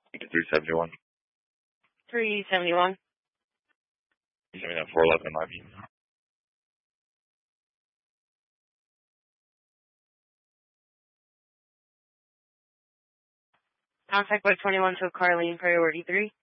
371. 371. You send me that 411 might be. Contact by 21 to Carlene, priority 3.